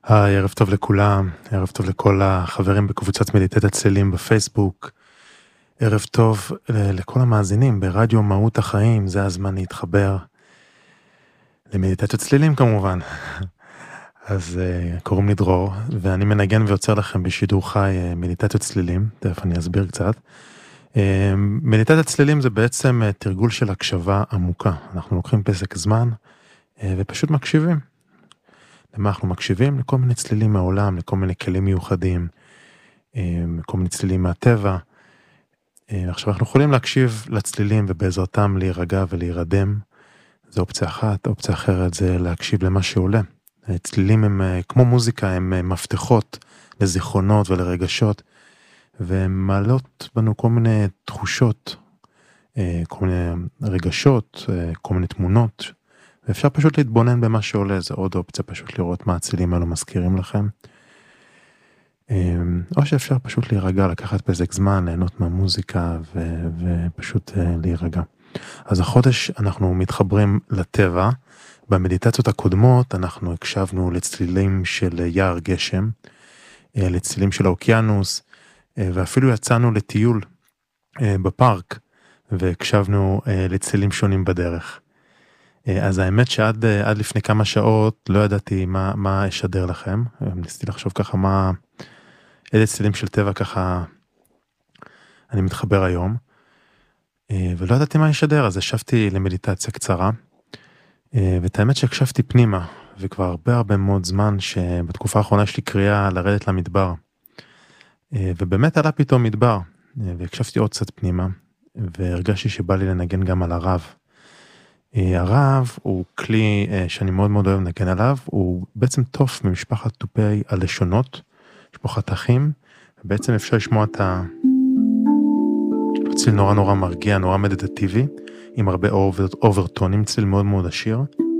היי, ערב טוב לכולם, ערב טוב לכל החברים בקבוצת מדיטת הצלילים בפייסבוק, ערב טוב לכל המאזינים ברדיו מהות החיים, זה הזמן להתחבר למדיטת הצלילים כמובן. אז קוראים לי דרור, ואני מנגן ויוצר לכם בשידור חי מדיטת הצלילים, תכף אני אסביר קצת. מדיטת הצלילים זה בעצם תרגול של הקשבה עמוקה, אנחנו לוקחים פסק זמן ופשוט מקשיבים. למה אנחנו מקשיבים? לכל מיני צלילים מהעולם, לכל מיני כלים מיוחדים, כל מיני צלילים מהטבע. עכשיו אנחנו יכולים להקשיב לצלילים ובעזרתם להירגע ולהירדם. זו אופציה אחת. אופציה אחרת זה להקשיב למה שעולה. צלילים הם כמו מוזיקה, הם מפתחות לזיכרונות ולרגשות, והן מעלות בנו כל מיני תחושות, כל מיני רגשות, כל מיני תמונות, ואפשר פשוט להתבונן במה שעולה. זה עוד אופציה, פשוט לראות מה הצלילים האלו מזכירים לכם. או שאפשר פשוט להירגע, לקחת פסק זמן, ליהנות מהמוזיקה ופשוט להירגע. אז החודש אנחנו מתחברים לטבע. במדיטציות הקודמות אנחנו הקשבנו לצלילים של יער גשם, לצלילים של האוקיינוס, ואפילו יצאנו לטיול בפארק והקשבנו לצלילים שונים בדרך. אז האמת שעד לפני כמה שעות לא ידעתי מה אשדר לכם. ניסיתי לחשוב ככה איזה צלילים של טבע ככה אני מתחבר היום, ולא ידעתי מה אשדר, אז ישבתי למדיטציה קצרה, ואת האמת שהקשבתי פנימה, וכבר הרבה מאוד זמן שבתקופה האחרונה יש לי קריאה לרדת למדבר, ובאמת עלה פתאום מדבר, והקשבתי עוד קצת פנימה, והרגשתי שבא לי לנגן גם על הרב. הרב הוא כלי שאני מאוד אוהב לנגן עליו, הוא בעצם תוף ממשפחת תופי הלשונות, יש פה חתכים, ובעצם אפשר לשמוע את ציל נורא מרגיע, נורא מדיטטיבי, עם הרבה אוברטונים, ציל מאוד עשיר.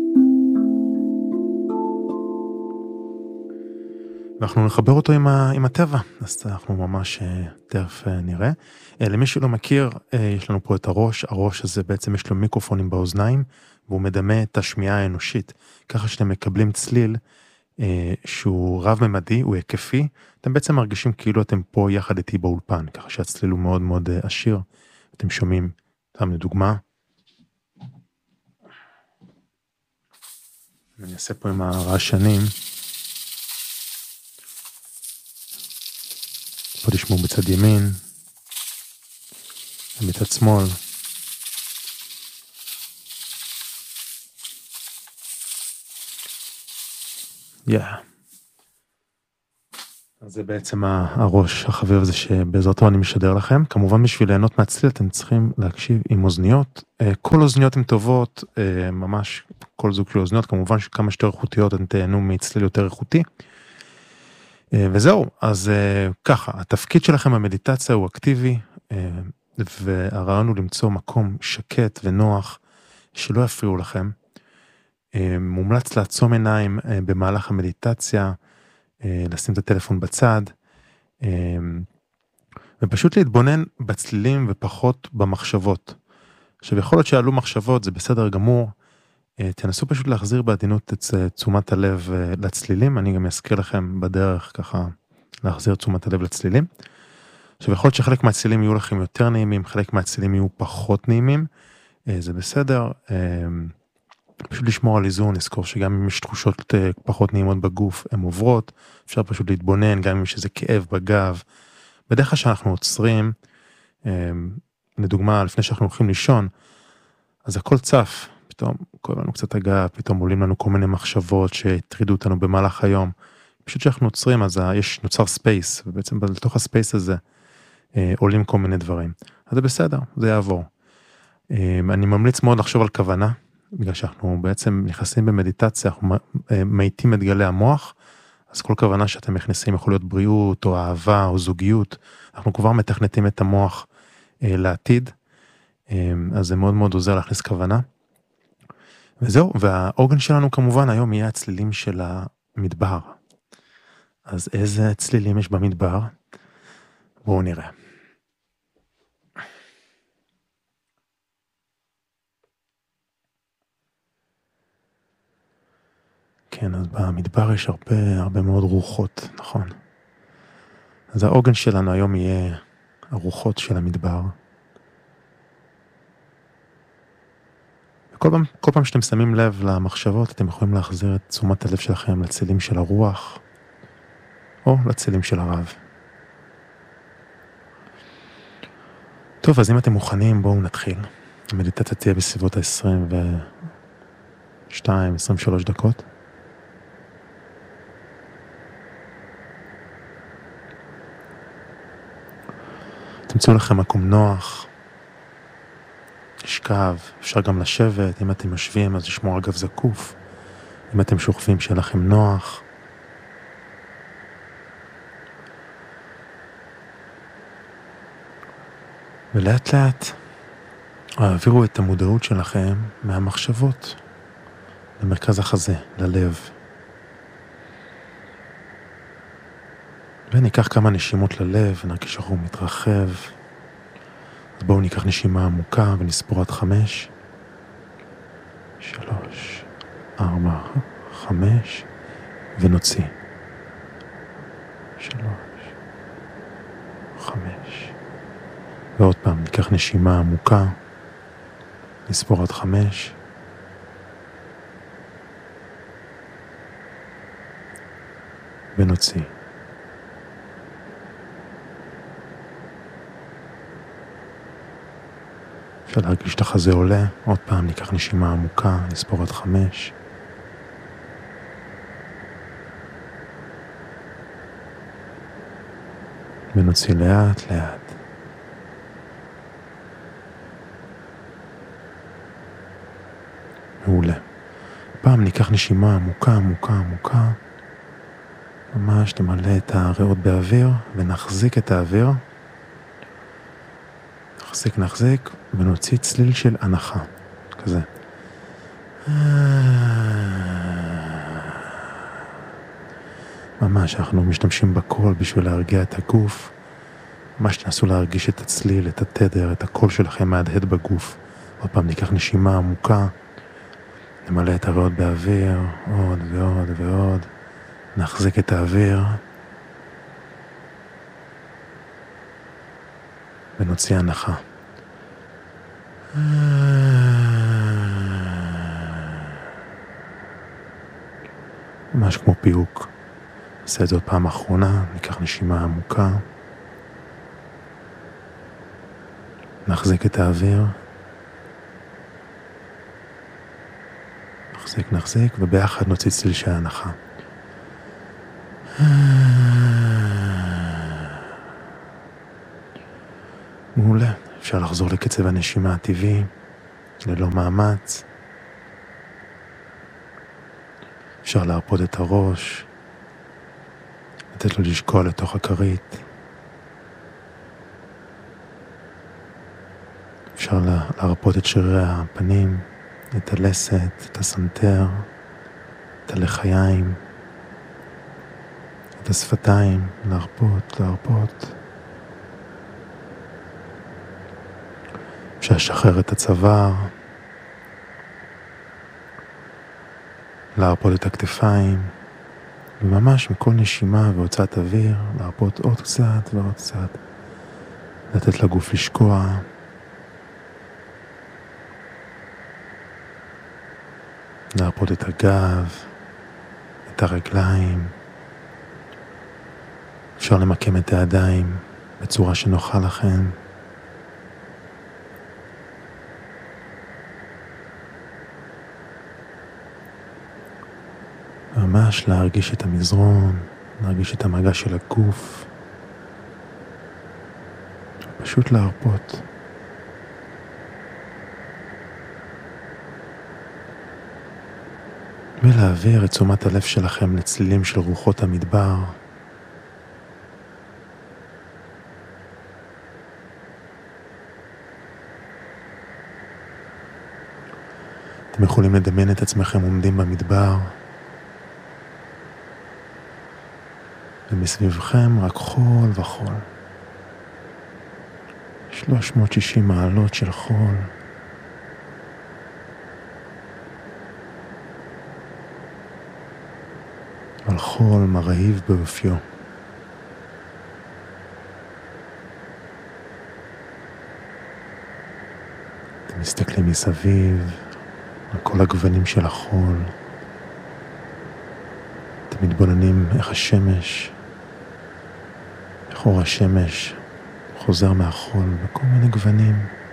ואנחנו נחבר אותו עם הטבע, אז אנחנו ממש תכף נראה. למי שלא מכיר, יש לנו פה את הראש הזה בעצם יש לו מיקרופונים באוזניים, והוא מדמה את השמיעה האנושית, ככה שאתם מקבלים צליל שהוא רב-ממדי, הוא היקפי, אתם בעצם מרגישים כאילו אתם פה יחד איתי באולפן, ככה שהצליל הוא מאוד עשיר, אתם שומעים, סתם לדוגמה, אני אעשה פה עם הרעשנים, פה תשמעו בצד ימין, בצד שמאל, אז זה בעצם הראש החביב הזה שבעזרתו אני משדר לכם. כמובן בשביל ליהנות מהצליל אתם צריכים להקשיב עם אוזניות. כל אוזניות הן טובות, ממש כל זוג של אוזניות, כמובן שכמה שיותר איכותיות אתם תהנו מצליל יותר איכותי. וזהו, אז ככה, התפקיד שלכם במדיטציה הוא אקטיבי, והרעיון הוא למצוא מקום שקט ונוח שלא יפריעו לכם. מומלץ לעצום עיניים במהלך המדיטציה, לשים את הטלפון בצד, ופשוט להתבונן בצלילים ופחות במחשבות. עכשיו יכול להיות שעלו מחשבות, זה בסדר גמור, תנסו פשוט להחזיר בעדינות את תשומת הלב לצלילים, אני גם אזכיר לכם בדרך ככה להחזיר תשומת הלב לצלילים. עכשיו יכול להיות שחלק מהצלילים יהיו לכם יותר נעימים, חלק מהצלילים יהיו פחות נעימים, זה בסדר, פשוט לשמור על איזון, לזכור שגם אם יש תחושות פחות נעימות בגוף, הן עוברות, אפשר פשוט להתבונן, גם אם יש איזה כאב בגב. בדרך כלל שאנחנו עוצרים, לדוגמה, לפני שאנחנו הולכים לישון, אז הכל צף, פתאום קורה לנו קצת הגב, פתאום עולים לנו כל מיני מחשבות שהטרידו אותנו במהלך היום. פשוט שאנחנו עוצרים, אז נוצר ספייס, ובעצם בתוך הספייס הזה עולים כל מיני דברים. אז זה בסדר, זה יעבור. אני ממליץ מאוד לחשוב על כוונה, בגלל שאנחנו בעצם נכנסים במדיטציה, אנחנו מאיטים את גלי המוח, אז כל כוונה שאתם מכניסים יכול להיות בריאות, או אהבה, או זוגיות, אנחנו כבר מתכנתים את המוח לעתיד, אז זה מאוד עוזר להכניס כוונה. וזהו, והאורגן שלנו כמובן היום יהיה הצלילים של המדבר. אז איזה צלילים יש במדבר? בואו נראה. כן, אז במדבר יש הרבה מאוד רוחות, נכון. אז העוגן שלנו היום יהיה הרוחות של המדבר. כל פעם שאתם שמים לב למחשבות, אתם יכולים להחזיר את תשומת הלב שלכם לצלילים של הרוח, או לצלילים של הרב. טוב, אז אם אתם מוכנים, בואו נתחיל. המדיטציה תהיה בסביבות ה-22-23 דקות. תמצאו לכם מקום נוח, לשכב, אפשר גם לשבת, אם אתם יושבים אז לשמור אגב זקוף, אם אתם שוכבים שיהיה לכם נוח. ולאט לאט העבירו את המודעות שלכם מהמחשבות למרכז החזה, ללב. וניקח כמה נשימות ללב ונרגיש שהוא מתרחב. אז בואו ניקח נשימה עמוקה ונספור עד 5. 3, 4, 5 ונוציא. 3, 5. ועוד פעם ניקח נשימה עמוקה, נספור עד 5. ונוציא. אפשר להרגיש את החזה עולה, עוד פעם ניקח נשימה עמוקה, נספור עד 5. ונוציא לאט לאט. מעולה. פעם ניקח נשימה עמוקה, עמוקה, עמוקה. ממש תמלא את הריאות באוויר ונחזיק את האוויר. נחזיק ונוציא צליל של הנחה. כזה. ממש אנחנו משתמשים בקול בשביל להרגיע את הגוף. ממש תנסו להרגיש את הצליל, את התדר, את הקול שלכם מהדהד בגוף. עוד פעם ניקח נשימה עמוקה. נמלא את הריאות באוויר, עוד ועוד ועוד. נחזיק את האוויר. ונוציא הנחה. ממש כמו פיוק. נעשה את זה עוד פעם אחרונה, ניקח נשימה עמוקה. נחזיק את האוויר. נחזיק, וביחד נוציא צליל של הנחה. מעולה. אפשר לחזור לקצב הנשימה הטבעי, ללא מאמץ. אפשר להרפות את הראש, לתת לו לשקוע לתוך הכרית. אפשר להרפות את שרירי הפנים, את הלסת, את הסנטר, את הלחיים, את השפתיים, להרפות. אפשר לשחרר את הצוואר, להרפות את הכתפיים, וממש מכל נשימה והוצאת אוויר, להרפות עוד קצת ועוד קצת, לתת לגוף לשקוע. להרפות את הגב, את הרגליים. אפשר למקם את הידיים בצורה שנוחה לכם. ממש להרגיש את המזרון, להרגיש את המגע של הגוף. פשוט להרפות. ולהעביר את תשומת הלב שלכם לצלילים של רוחות המדבר. אתם יכולים לדמיין את עצמכם עומדים במדבר, ומסביבכם רק חול וחול. 360 מעלות של חול. על חול מרהיב באופיו. אתם מסתכלים מסביב על כל הגוונים של החול. אתם מתבוננים איך השמש, איך אור השמש חוזר מהחול בכל מיני גוונים.